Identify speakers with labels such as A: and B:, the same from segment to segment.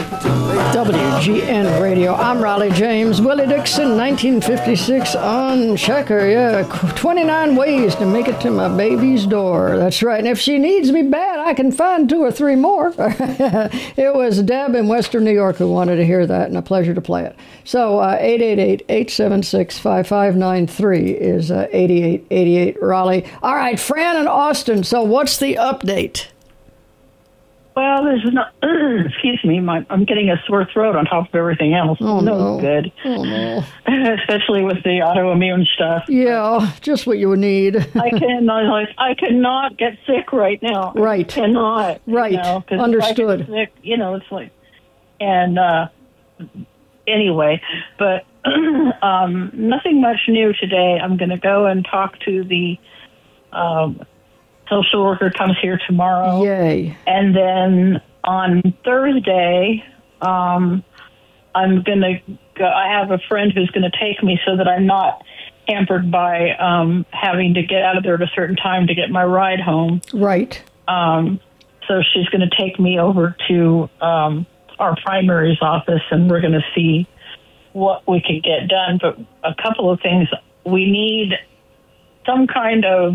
A: WGN Radio. I'm Raleigh James. Willie Dixon, 1956 on Checker. Yeah, 29 ways to make it to my baby's door. That's right. And if she needs me bad, I can find 2 or 3 more. It was Deb in Western New York who wanted to hear that, and a pleasure to play it. So 888-876-5593 is 8888 Raleigh. All right, Fran and Austin. So what's the update?
B: Well, there's not. Excuse me, I'm getting a sore throat on top of everything else.
A: Oh, no.
B: Good.
A: Oh, no.
B: Especially with the autoimmune stuff.
A: Yeah, just what you would need.
B: I cannot get sick right now.
A: Right.
B: I cannot.
A: Right. Understood.
B: If I get sick, it's like, and anyway, but nothing much new today. I'm going to go and talk to the social worker comes here tomorrow.
A: Yay.
B: And then on Thursday, I'm going to go. I have a friend who's going to take me so that I'm not hampered by having to get out of there at a certain time to get my ride home.
A: Right.
B: So she's going to take me over to our primary's office, and we're going to see what we can get done. But a couple of things. We need some kind of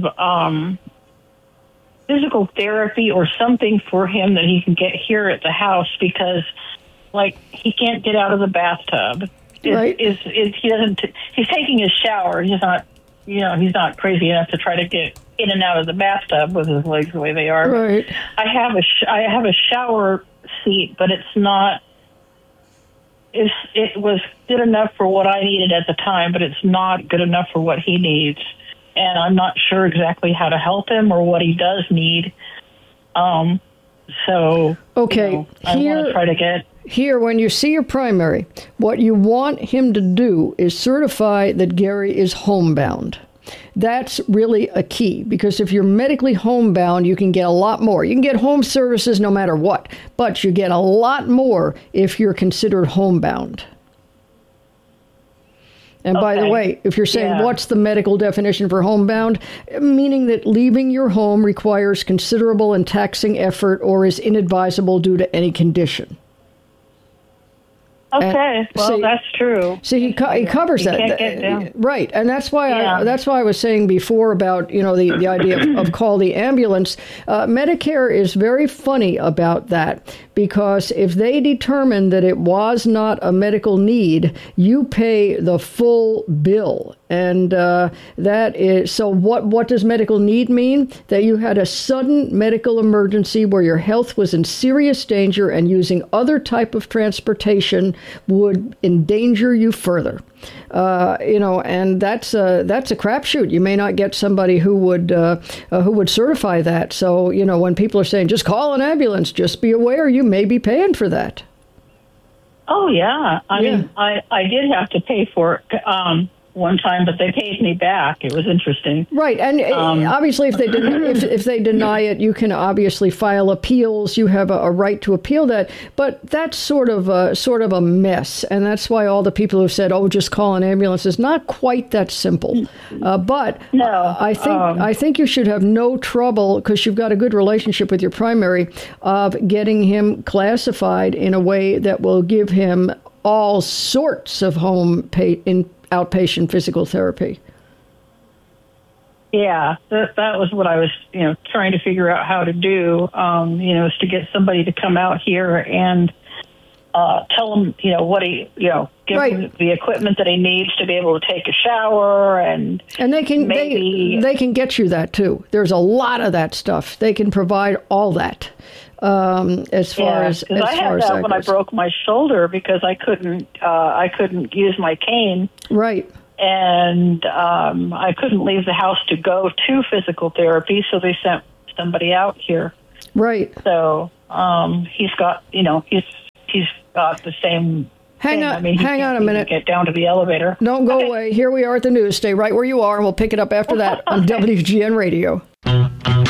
B: physical therapy or something for him that he can get here at the house, because he can't get out of the bathtub.
A: Right.
B: He's taking his shower. He's not, he's not crazy enough to try to get in and out of the bathtub with his legs the way they are.
A: Right.
B: I have a shower seat, but it's not, it was good enough for what I needed at the time, but it's not good enough for what he needs. And I'm not sure exactly how to help him or what he does need. So,
A: okay,
B: I want to try to get...
A: Here, when you see your primary, what you want him to do is certify that Gary is homebound. That's really a key, because if you're medically homebound, you can get a lot more. You can get home services no matter what, but you get a lot more if you're considered homebound. And by the way, if you're saying, what's the medical definition for homebound? Meaning that leaving your home requires considerable and taxing effort or is inadvisable due to any condition.
B: Okay, that's true.
A: See, he covers that.
B: Can't get down.
A: Right, and that's why I was saying before about the idea of call the ambulance. Medicare is very funny about that, because if they determine that it was not a medical need, you pay the full bill. And that is, so what does medical need mean? That you had a sudden medical emergency where your health was in serious danger, and using other type of transportation would endanger you further. And that's a crapshoot. You may not get somebody who would certify that. So, when people are saying, just call an ambulance, just be aware you may be paying for that.
B: Oh, yeah. I mean, I did have to pay for it one time, but they paid me back. It was interesting. Right,
A: and obviously, if they deny it, you can obviously file appeals. You have a right to appeal that, but that's sort of a mess, and that's why all the people who've said, "Oh, just call an ambulance," is not quite that simple. But
B: no,
A: I think you should have no trouble, because you've got a good relationship with your primary, of getting him classified in a way that will give him all sorts of outpatient physical therapy.
B: Yeah, that was what I was, trying to figure out how to do, is to get somebody to come out here and tell him, what he, give him the equipment that he needs to be able to take a shower, and
A: they can they can get you that too. There's a lot of that stuff. They can provide all that. As far as
B: I had that when I broke my shoulder, because I couldn't use my cane.
A: Right.
B: And I couldn't leave the house to go to physical therapy, so they sent somebody out here.
A: Right.
B: So he's got he's got the same.
A: Hang on a minute.
B: Get down to the elevator.
A: Don't go away. Here we are at the news. Stay right where you are, and we'll pick it up after that on WGN Radio.